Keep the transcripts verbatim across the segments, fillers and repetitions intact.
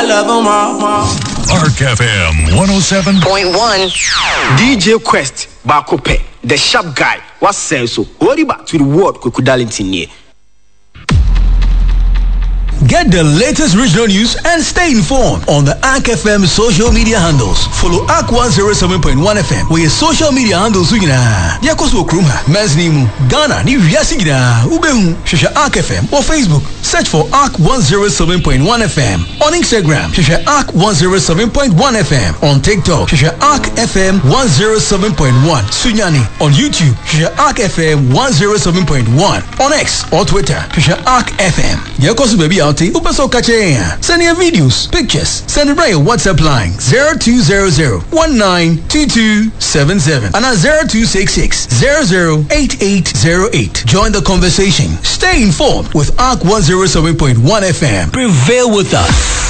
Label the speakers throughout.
Speaker 1: I love them all.
Speaker 2: Arc F M one oh seven point one.
Speaker 3: D J Quest Bakope, the sharp guy. What says so? Worry back to the world Kukudalintin.
Speaker 4: Get the latest regional news and stay informed on the A R C F M social media handles. Follow A R C one oh seven point one F M. We social media handles you na. Yakoso Krumha, Mesnimu, Ghana, New Yasigina, Ubehu, Shasha A R C F M or Facebook. Search for A R C one oh seven point one F M. On Instagram, Shasha A R C one oh seven point one F M. On TikTok, Shasha A R C F M one oh seven point one. Sunyani. On YouTube, Shasha A R C F M one oh seven point one. On X or Twitter, Shasha A R C F M. Yakoso baby out. Upaso Kacheya. Send your videos, pictures. Send it by your WhatsApp line zero two zero zero one nine two two seven seven and at zero two six six zero zero eight eight zero eight. Join the conversation. Stay informed with A R C one oh seven point one F M. Prevail with us.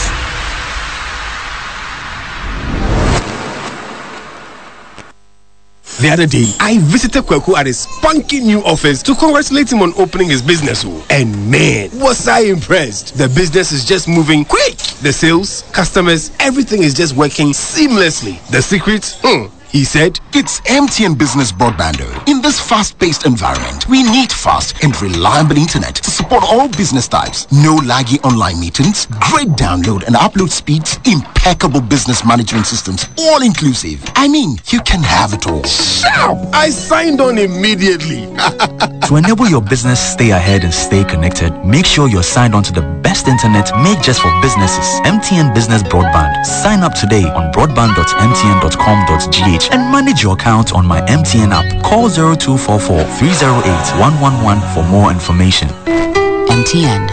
Speaker 5: The other day, I visited Kweku at his spunky new office to congratulate him on opening his business. And man, was I impressed. The business is just moving quick. The sales, customers, everything is just working seamlessly. The secret? Hmm. He said,
Speaker 6: it's M T N Business Broadband. In this fast-paced environment, we need fast and reliable internet to support all business types. No laggy online meetings, great download and upload speeds, impeccable business management systems, all inclusive. I mean, you can have it all.
Speaker 5: Sharp! I signed on immediately.
Speaker 7: To enable your business stay ahead and stay connected, make sure you're signed on to the best internet made just for businesses. M T N Business Broadband. Sign up today on broadband dot m t n dot com dot g h and manage your account on my M T N app. Call zero two four four three zero eight one one one for more information.
Speaker 8: M T N.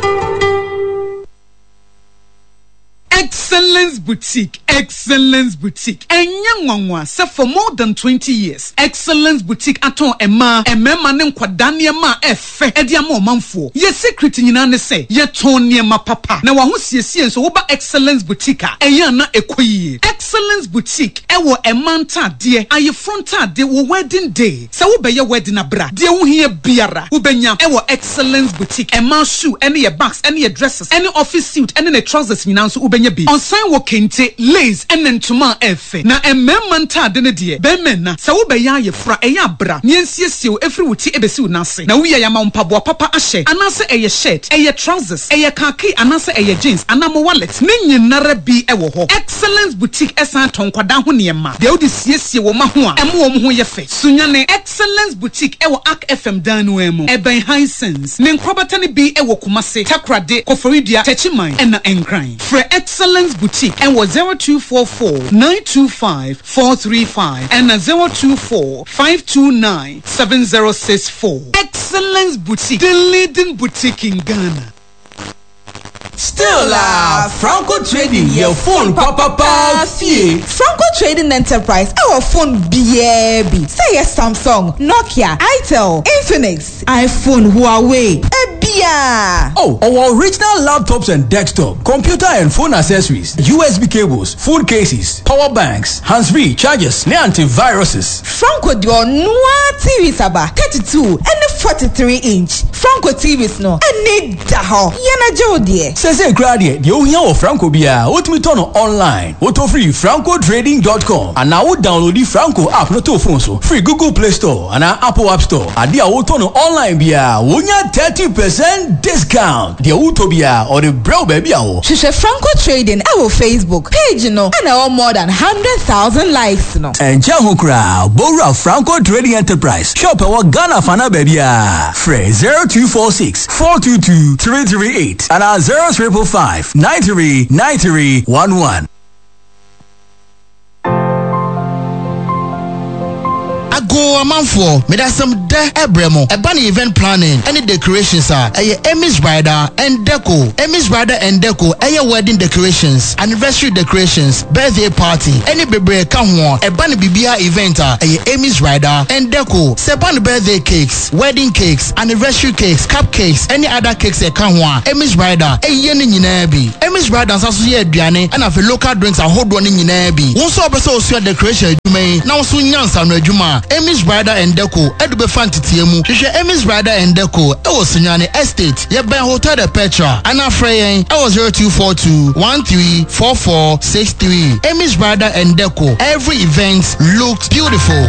Speaker 9: Excellence Boutique, Excellence Boutique. Enyangwangwa se for more than twenty years. Excellence Boutique aton ema, emema ne nkwadane ma efe. Edi ama omanfo. Ye secret nyina ne se, ye ton niema papa. Na wa ho siesie nso wo ba Excellence Boutique a, eya na ekoyie. Excellence Boutique, ewo emanta de, aye fronta de wo wedding day. Se wo be ye wedding abra, de wo hie biara. Wo benya ewo Excellence Boutique. Ema shoe, ene ye bags, ene ye dresses, ene office suit, ene ne trousers nyina nso wo benya bi. On sign wo kente lace ene ntuma efe. Na emema ntade ne de, be menna. Se wo be ya ye fra eya bra. Ni ensiesie wo efri wuti ebesi wo nase. Na wo ya ya ma mpaboa papa ahye. Anase eye shirt, eye trousers, eye khaki, anase eye jeans, anamo wallet. Ni nyinara bi ewo ho. Excellence Boutique esan tonkwada ho niema. De wo de siesie wo ma ho a, emo wo ho ye fe. Sunyane Excellence Boutique ewo A R C F M danu emu. Eben Hisense. Ne nkrobata ne bi ewo Kumase, Takrade, Koforidia, Techiman, ena Enkran. Fre Excellence Boutique and was zero two four four nine two five four three five and a zero two four five two nine seven zero six four. Excellence Boutique, the leading boutique in Ghana.
Speaker 4: Still la Franco Trading your phone papa pa fie.
Speaker 10: Franco Trading Enterprise our phone B A B. Say yes Samsung, Nokia, Itel, Infinix, iPhone, Huawei. Ebia.
Speaker 4: Oh, our original laptops and desktop, computer and phone accessories, U S B cables, phone cases, power banks, hands-free chargers, ne antiviruses.
Speaker 10: Franco dio noa T V saba thirty-two and forty-three inch. Franco T Vs no and daho. Yana jodie.
Speaker 4: Say grade the ohia of Franco bia otimi turn online auto free franco trading dot com and now download the Franco app no to phone so free Google Play Store and Apple App Store and the auto no online bia wonya thirty percent discount the auto bia or the bro baby awo
Speaker 10: Shisha Franco Trading our Facebook page no and our more than one hundred thousand likes no
Speaker 4: and jahu kra bora Franco Trading Enterprise shop our Ghana fana baby a free zero two four six four two two three three eight and our zero triple five nine three nine three one one.
Speaker 11: Go a man for me that some de ebremo a bunny event planning any decorations are a Emmy's Rider and Deco Emmy's Rider and Deco a wedding decorations anniversary decorations birthday party any baby come on a bunny bibia event are a Emmy's Rider and Deco seven birthday cakes wedding cakes anniversary cakes cupcakes any other cakes a come on Emmy's Rider a yen in Nabi Emmy's Rider and Sasuya Diane and a local drinks a hold one in Nabi one so also decoration you may now soon yan San Juma Emmy's Bridal and Deco Edube Fantitiemu. Hwehwe Emmy's Bridal and Deco e wo Sunyane Estate. Ye ben Hotel de Petra. Ana Freyen e wo zero two four two one three four four six three. Emmy's Bridal and Deco. Every event looks beautiful.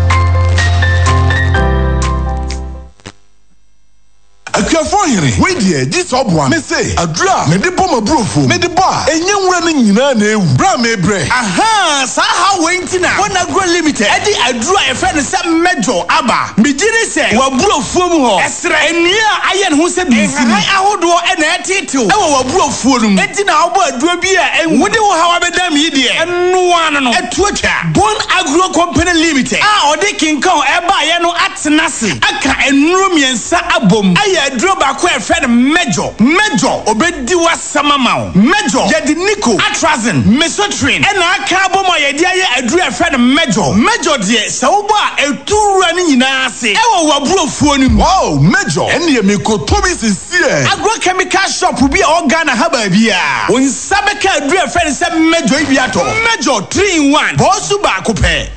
Speaker 1: Akafo hiri we die di sobwa me say adura me de boma brofo me de ba enye nwura ne nyina na ewu bra me bre
Speaker 8: aha sa ha wentina wona grow limited edi adura e fe ne se mejo aba me giri se wa brofo mu ho esre enia aye ne ho se bi si ni ahodo e na etitil e wa brofo nu enti na obo adura bi a wode wo ha wa bedam yi de enu wan no etuacha Bon Agro Company Limited a odi kinkan e ba ye no atenase aka enuru miensa abom Adro bako e friend Major Major obedi wasama mawo Major yedi Nico Atrazin Mesotrin e na aka bomo yedi aye adro e friend Major Major de se wo ba eturu ani nyina ase e wo waburofuo ni
Speaker 1: wow Major ene ye mekotobi sisie
Speaker 8: agrochemical shop bi o Ghana haba bia unsabeka adro e friend se Major bi ato Major three in one bosu ba ko pe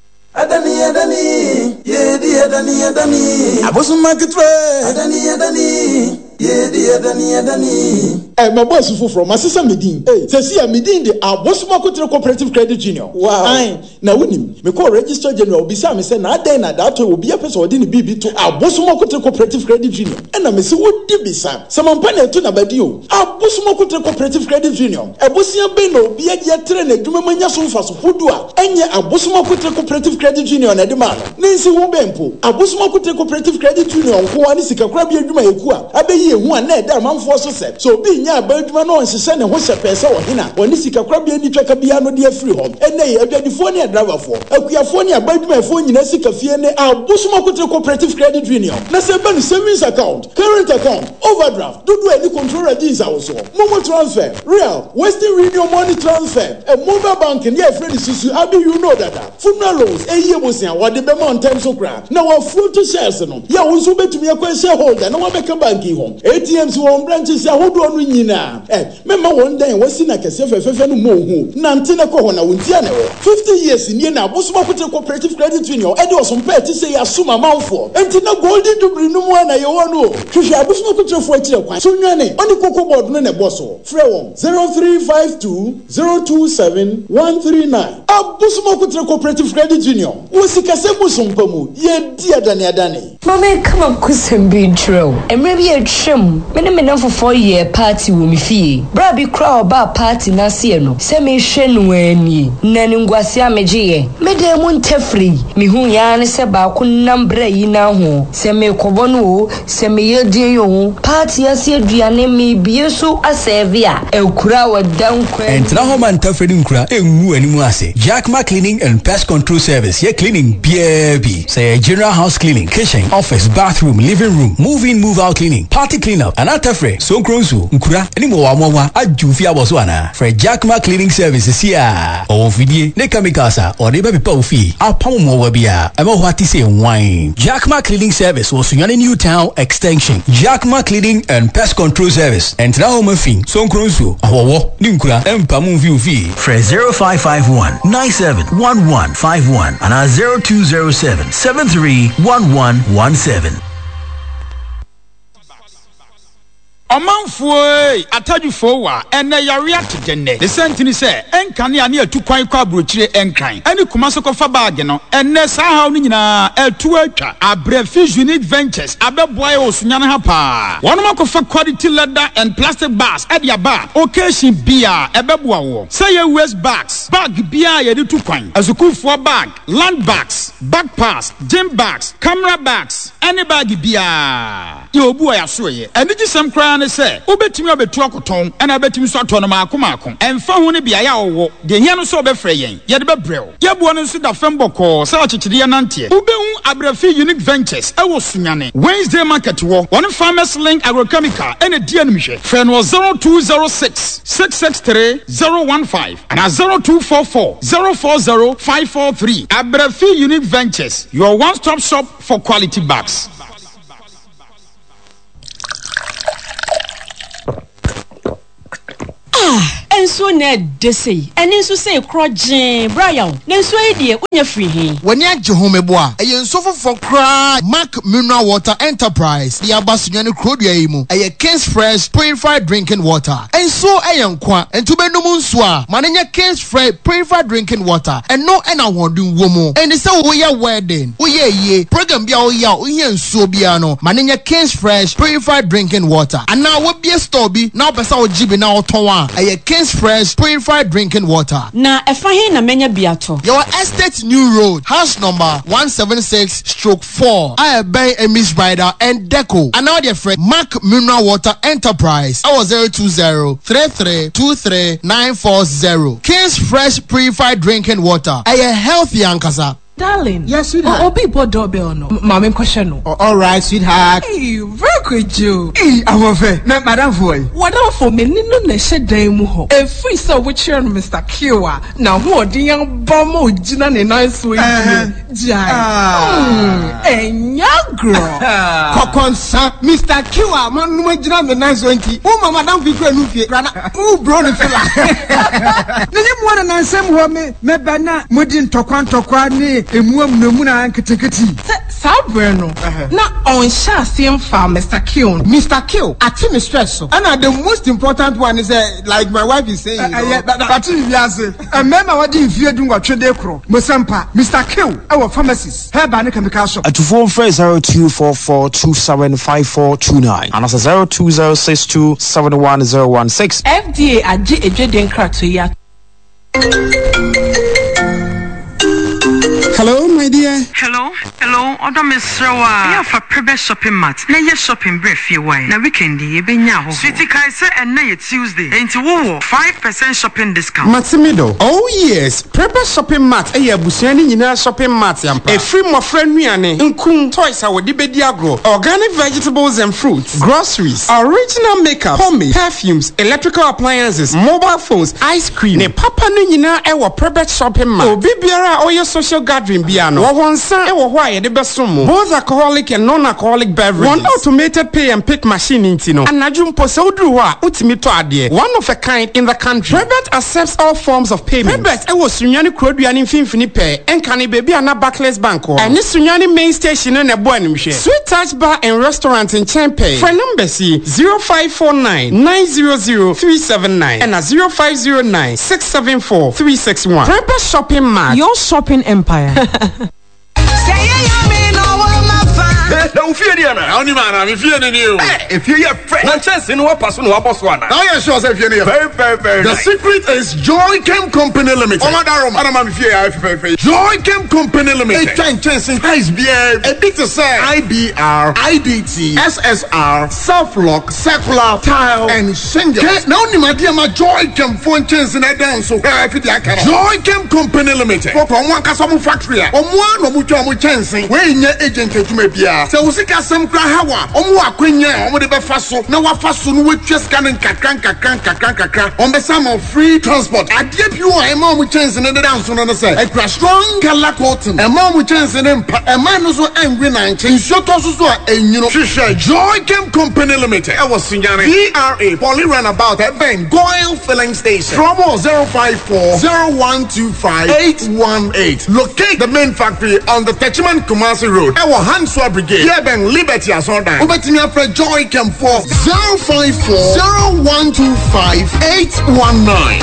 Speaker 12: Adani Adani Yedi Adani Adani
Speaker 1: Abosu marketwe
Speaker 12: Adani Adani Yedi Adani Adani
Speaker 13: Eh my boss from my sister Medin eh say see Medin the Abosu Market Cooperative Credit Union wow ai na wonim me call register general be say me say na den na that will be a person within the B B to Abosu Market Cooperative Credit Union and na me say what dey be say some company to na badi o Abosu Market Cooperative Credit Union Abosia be no be agye tre na adwuma manya so mfa so fodu a enye Abosu Market Cooperative Credit Union na de ma no nsi wo bempo Abosu Market Cooperative Credit Union ko ani sika kra bi adwuma yeku a abeyi ehu a na e da manfo so se so bi nya abadwuma no nsese ne ho sepese wo hina woni sika kra bi ani twaka bia no de afiri hom ene ye adwadifo ne driverfo akuafo ne abadwuma fo nyina sika fie ne Abosu Market Cooperative Credit Union na se ban savings account current account overdraft dudu any controller these are also momo transfer real Western Union money transfer a mobile banking ye friend susu abi you know that funeral loans e ye bosia wode be mon time so kra na wa fruit shares no ya wo so betumi akwa shareholder na wa be ka banki hom A T Ms won branches ahodo no nyina eh mema won dan wasi na kese fefefe no mo hu na ntene ko ho na wontia na fifty years nie na Abosu Market Cooperative Credit Union e de osom pa ti say asuma manfo enti na golden dubri no mu na ye wo no hwehwe Abosu Market fo akire kwan so nwane oni koko board no na boso frɛ won zero three five two zero two seven one three nine Abosu Market Cooperative Credit Union wo sika se musumpa mu ye di adane adane
Speaker 14: mama come kusem bi tro emre bi atwem me ne me na for four year party wo mi fie bra bi kra oba party na se no se me hwe no ani na ni ngwase amegiye me de mu ntafri mi hu ya ne se ba ko nambra yi na ho se me kobo no se me ye die yo party ase aduane me bie so aserve a ekura wadan kwa
Speaker 4: entra ho man ntafri nkura enwu animu ase Jackma Cleaning and Pest Control Service ye cleaning B B say general house cleaning kitchen office bathroom living room move in move out cleaning party cleanup and atafre so kronsu nkura animo wa mwa ajufi aboso ana for Jackma Cleaning Services here o fidie ne chemicals a o de be pa ofi apam mo wa bia e ma ho ati say wine Jackma Cleaning Service was Sunyane New Town extension Jackma Cleaning and Pest Control Service entra ho mafin so kronsu awowo ni nkura empam mfi ofi
Speaker 7: for zero five five one nine seven one one five one and a zero two zero seven seven three one one one seven.
Speaker 8: Omanfo atadufo wa ene yare atedene the sentini say enkane ane atu kwan kwa brochire enkran ene kuma so kofa bag no ene sa haw ni nyina atu atwa Abrefi Unique Ventures abeboy osunyane ha pa wonoma kofa quality leather and plastic bags e dia ba occasion bia ebeboa wo say ye waste bags bag bia ye de tu kwan azukufo bag land bags backpacks gym bags camera bags any bag bia ye obu ya so ye ene gisem kra ne se obetimi obetu akoton ena betimi so ato no maako maako emfa ho ne bia ya owo de hia no so obefre yen ye de bebrel ye buo no so da femboko sa ochechide nante ubehu Abrefi Unique Ventures e wo Sunyane Wednesday market wo one farmers link agrochemical ene dia no hwe fre no zero two zero six six six three zero one five and zero two four four zero four zero five four three Abrefi Unique Ventures, your one stop shop for quality bags.
Speaker 15: Ah, nso na de sei ene nso sei krojen Brian na nso e de unya free he
Speaker 11: wani agye homebo a eye nso fofo kra Mark Mineral Water Enterprise the abasunye krodua yi mu eye King's Fresh Purified Drinking Water enso eye nkwa entubenu mu nso a manenya King's Fresh Purified Drinking Water eno ena hodun wo mu eni se wo ye wedding wo ye ye program bia wo ya wo ye nso bia no manenya King's Fresh Purified Drinking Water ana wo bia store bi na opesa wo jibi na oton a eye King's Fresh Purified Drinking Water
Speaker 15: na efa he na menya bia to
Speaker 11: your estate New Road house number one seventy-six stroke four I bay Emis Rider and Deco and now their friend Mark Mineral Water Enterprise our zero two zero three three two three nine four zero King's Fresh Purified Drinking Water a healthy ankasa.
Speaker 9: Darling.
Speaker 16: Yes, sweetheart.
Speaker 9: Oh, people doorbell no. Mommy question no.
Speaker 16: Oh, all right, sweetheart.
Speaker 9: Hey, very good you.
Speaker 16: Hey, I'm over. Na madam boy.
Speaker 9: What on for me? Nino ne she dan mu ho. E free so we cheer Mister Kiwa. Na ho odi yan bomo gina ne nice way. Jai. Ah. Enya girl.
Speaker 16: Kokonsa Mister Kiwa man no gina me nice way. O mama madam fi kura nu fie. Brana. O bro ne fela. Nini mo na nansem ho me me bana modi ntokwa ntokwa ni emuam na mu na nketeketi
Speaker 9: sabre no na on sha same farm Mister Kill
Speaker 16: Mister Kill ati me stress so and the most important one is uh, like my wife is saying uh, but you ase a member what in fear do what twede kro mosampa Mister Kill our pharmacist herba ne chemical shop
Speaker 17: at phone phrase zero two four four two seven five four two nine and as zero two zero six two seven one zero one six
Speaker 9: F D A agi ejeden krato ya.
Speaker 16: Hello, my dear.
Speaker 18: Hello, hello. Odo Misrawa. Yeah, for prebe shopping mart. Na ye shopping brief ye why. Na weekend ye be nya ho. Sweetie kai say and na ye Tuesday. Enti wo five percent shopping discount.
Speaker 5: Matimido. Oh yes, prebe shopping mart. Eh abusua ni nyina shopping mart yampa. E free mo friend nuane. Nkun toys a wodi bedi agro. Organic vegetables and fruits. Groceries. Original makeup. Pomade. Perfumes. Electrical appliances. Mobile phones. Ice cream. Ne papa no nyina e wo prebe shopping mart. Obi biara o ye social gathering biano. Wo wonsa e wo ho aye de besom. Both alcoholic and non-alcoholic beverages. One automated pay and pick machine intino. Anadum pose odru ho a utimi to ade. One of a kind in the country. Prebet accepts all forms of payment. Prebet e wo sunyani kroduani mfimfini pe. Enka ne baby ana Barclays Bank ho. Ene sunyani main station na bo animhwe. Sweet Touch Bar and Restaurant in Chempe. For number C zero five four nine nine zero zero three seven nine and a zero five zero nine six seven four three six one. Prebet Shopping Mart.
Speaker 15: Your shopping empire.
Speaker 19: Don't fear the other. Only man, I'm fearing you. If you're a friend, not just in what person who are boss one.
Speaker 1: Now you're sure if you're very, very, very. The secret is Joy Chem Company Limited. Oh, madam, I'm fear. Joy Chem Company Limited. Ten chance in Ice B A. A bit to say I B R, I D T, S S R, Self Lock, Circular, Tile, and Shingle. Now, my dear, my Joy Chem phone chance in a dance. So, I feel like Joy Chem Company Limited. For one Casamu factory, or one of which I'm chancing, where your agent to me. So we see some hawa omu akwenya omu de befa so na wafa so no wetwa scan nkakran kakran kakran kakran on be some of free transport adie bi o e ma omu chance ne de dance no no say e kra strong color cotton e ma omu chance ne mpa e ma no so angry na nche nso to so so a enyino hwehwe Joy Chem Company Limited e was sunyane D R A Poly Runabout at Ben Goyle Filling Station promo zero five four zero one two five eight one eight locate the main factory on the Techiman Kumasi Road e was Hanswa Brigade. Yeah, Ben Liberty as on that. Over to me after Joy Chem for zero five four zero one two five eight one nine.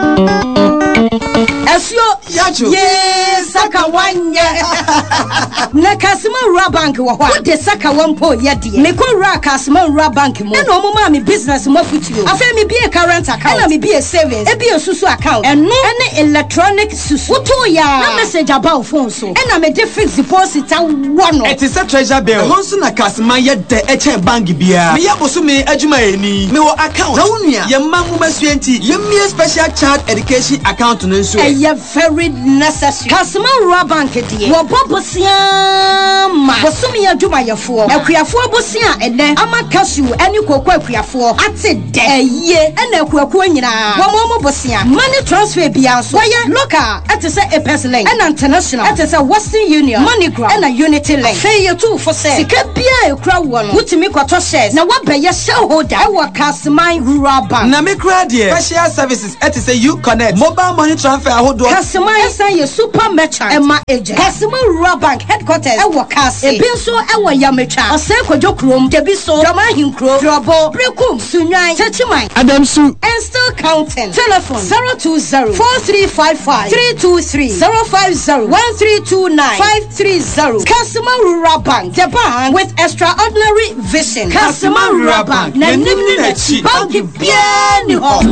Speaker 20: Esyo yacho. Yes, saka wanya. Na Kasima Rura Bank wa hwa. De saka wampo yedi. Me ko Rura Kasima Rura Bank mo. Na no mo ma me business mo futuo. Afa me be a current account. Na me be a savings. E be a susu account. Eno ene electronic susu. Wuto ya. Na message about phone so. E na me de fixed deposit a one.
Speaker 21: It is a treasure bill. Honso na Kasima yede eche bank bia. Me yaboso me adwuma eni. Me wo account. Na wonua. Ye mamu masuenti. Ye me special child education account no nso.
Speaker 20: E very necessary. Kasima Rura Bank die. Wo bobosia ma. Bosumi ya dwuma yefo. Akuafo bosia ene ama kasu eni kokko akuafo ate de. Eye ena akuaku nyina. Wo mo mo bosia. Money transfer bia so. Why local ate say a person ena international ate say Western Union, MoneyGram ena Unity Link. Say you too for say. Sika bia a ekura wo no wutimi kwato shares na wabɛyɛ shareholder ɛwɔ Kasman Rural Bank
Speaker 21: na me kura deɛ special services ɛte sɛ you connect mobile money transfer ahodoɔ
Speaker 20: Kasman ɛsan yɛ super merchant ɛma agent Kasman Rural Bank headquarters ɛwɔ Kase ebi nso ɛwɔ Yametwa ɔsɛ kodwo krom debi so Dama Hinkro Drobo Brekum Sunwan Chachiman
Speaker 11: Adamsu
Speaker 20: and still counting. Telephone zero two zero four three five five three two three zero five zero one three two nine five three zero. Kasman Rural Bank, the bank with extraordinary vision. Kasman Rural Bank, na nimni na chi banki bien ni ho.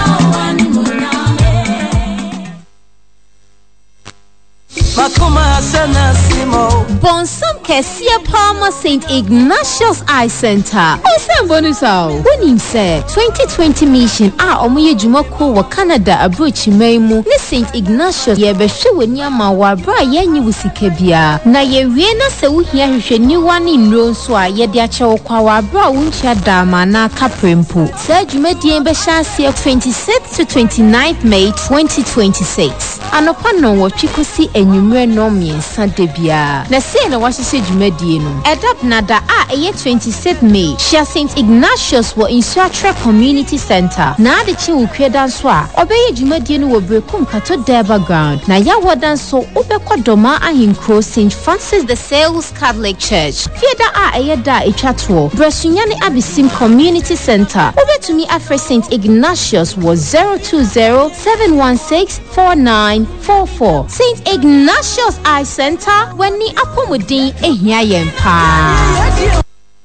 Speaker 2: Bonsam Kessia Palmer Saint Ignatius Eye Center. Osem Bonusao. When him say twenty twenty mission ah omuye jumako wa Canada abrochi meimu ne Saint Ignatius ye behwe waniama wa bra yenyi wusikebia. Na ye wie na se wo hia hwehwe niwa ne nro nso a ye de ache wo kwa wa bra wunchia dama na kaprempo. Sa dwumadie be hyaase twenty-sixth to twenty-ninth May twenty twenty-six. Anopa no wo twikosi enwumre no miensa debia. Na se na wahye dwumadie no. Edap nada a eye twenty-sixth May. Shia Saint Ignatius wo Insuatra Community Center. Na ade chi wo kweda nso a obeye dwumadie no wo Brekum Kato Derba Ground. Na ya wodan so obekọ doma ahinkro Saint Francis the Sales Catholic Church. Fieda a eye da etwato. Bresunyane Abisim Community Center. Obetumi afre Saint Ignatius was zero two zero seven one six four nine four four. Saint Ignatius Eye Center when ni apomodin ehia yempa.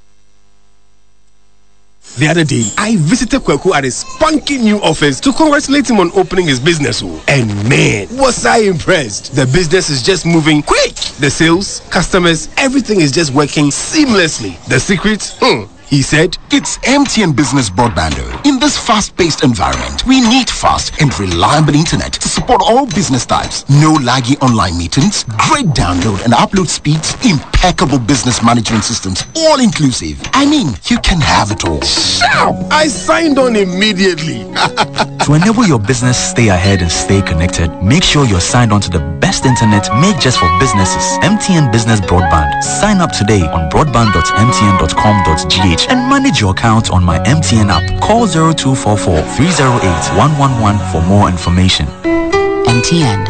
Speaker 5: The other day, I visited Kweku at his spunky new office to congratulate him on opening his business. And man, was I impressed. The business is just moving quick. The sales, customers, everything is just working seamlessly. The secret? Hmm. He said,
Speaker 6: it's M T N Business Broadband. In this fast-paced environment, we need fast and reliable internet to support all business types. No laggy online meetings, great download and upload speeds, impeccable business management systems, all inclusive. I mean, you can have it all.
Speaker 5: Sharp! I signed on immediately.
Speaker 7: To enable your business stay ahead and stay connected, make sure you're signed on to the best internet made just for businesses. M T N Business Broadband. Sign up today on broadband dot m t n dot com dot g h and manage your account on my M T N app. Call zero two four four three zero eight one one one for more information.
Speaker 22: M T N.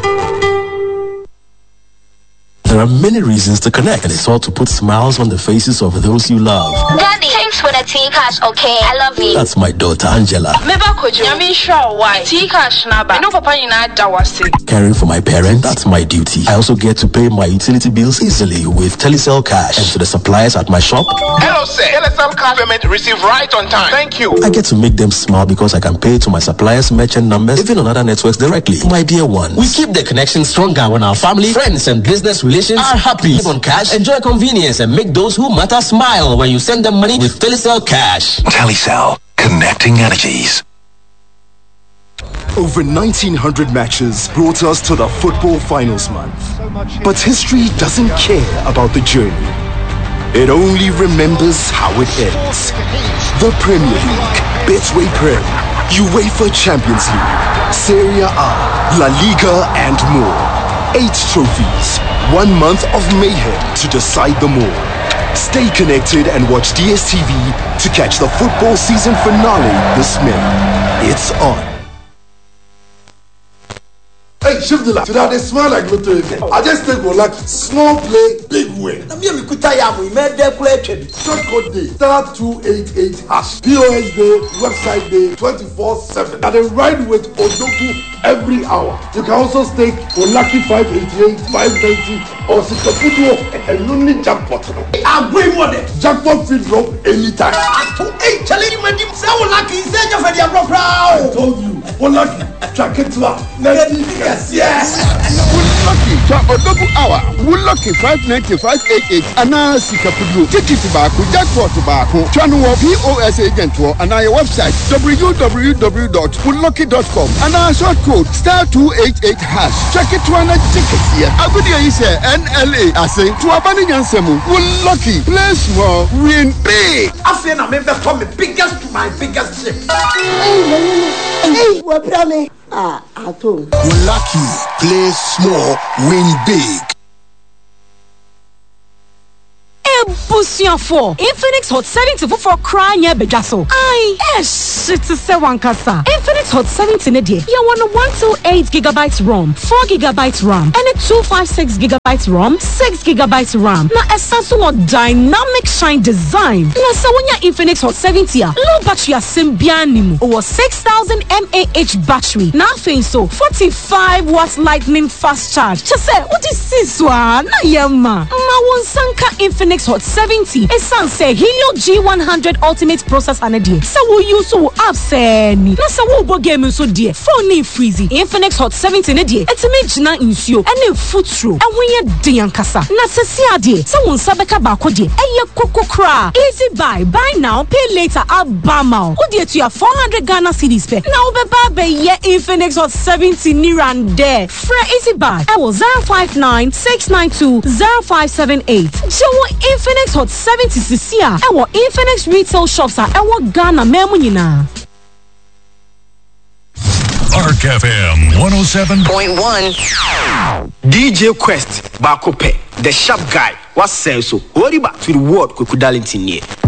Speaker 23: There are many reasons to connect, and it's all to put smiles on the faces of those you love.
Speaker 22: Daddy, thanks for the tea cash, okay? I love you.
Speaker 23: That's my daughter Angela. Caring for my parents, that's my duty. I also get to pay my utility bills easily with Telecel Cash. And to the suppliers at my shop,
Speaker 24: hello sir, Telecel Cash payment received right on time. Thank you.
Speaker 23: I get to make them smile because I can pay to my suppliers' merchant numbers, even on other networks directly. My dear ones,
Speaker 22: we keep the connection stronger when our family, friends, and business relations are happy. Live on cash, enjoy convenience, and make those who matter smile when you send them money with Telecel Cash.
Speaker 25: Telecel, connecting energies.
Speaker 26: Over nineteen hundred matches brought us to the football finals month. But history doesn't care about the journey. It only remembers how it ends. The Premier League, Betway Prem, UEFA Champions League, Serie A, La Liga, and more. Eight trophies, one month of mayhem to decide them all. Stay connected and watch D S T V to catch the football season finale this May. It's on.
Speaker 1: Hey, shift the light. Today they smell like Lotto again. I just take one like small play, big win. Na me we kuta ya mo me dey play trade. Short code day. Star two eight eight hash. P O S day, website day, twenty-four seven. And they ride with Odoku every hour. You can also stake for lucky five eighty-eight, five ninety, or Sister Pudu and Luni jackpot. I'm going for it. Jackpot feed drop anytime. Hey, challenge you, man. Say lucky, say you for the crowd. I told you. One lucky. Track it to her. Yes, yes.
Speaker 27: Lucky, to a double hour. Wool lucky five ninety five eight eight. Ana Sikapudu. Ticket tobacco, jackpot tobacco. Channel P O S agent or and our website w w w dot wool lucky dot com. And our short code star two eight eight hash. Check it to an ticket here. A good idea is N L A. I say to a banning ansemu. Wool lucky. Play small, win big.
Speaker 1: I say I'm ever from the biggest to my biggest ship.
Speaker 28: Hey, what me? Ah, I told you.
Speaker 6: You're lucky. Play small, win big.
Speaker 15: Abusiafo, Infinix Hot seventy for crying ya bejaso. Aye, yes, it's a seven kasa. Infinix Hot seventy ne die. You want a one twenty-eight gigabytes ROM, four gigabytes RAM, and a two fifty-six gigabytes ROM, six gigabytes RAM. Na essence of dynamic shine design. Na sa when ya Infinix Hot seventy a low battery asembianimu over six thousand milliamp hour battery. Nothing so forty-five watts lightning fast charge. Just say what is this one? Na yema. Ma won sanka Infinix Hot seventy. E san say Helio G one hundred Ultimate processor na die. Sa wo use so app say ni. Na sa wo bo game so die. Phone ni freezy. Infinix Hot seventy na die. Etime gina insuo. Ene footro. E ho ye den kasa. Na sesi ade. Sa won sabeka ba ko die. Eye koko kra. Easy buy. Buy now, pay later. Abama. Wo die to your four hundred Ghana cedis pe. Na wo be ba be ye Infinix Hot seventy ni ran there. Fra easy buy. I was zero five nine six nine two zero five seven eight. Je wo Infinix Hot seventy cc a. E wo Infinix retail shops a e wo Ghana memu nyina.
Speaker 3: Arc F M one oh seven point one.
Speaker 5: D J Quest Bakope, the sharp guy. What says so? What about to the world Kuku Darlington here?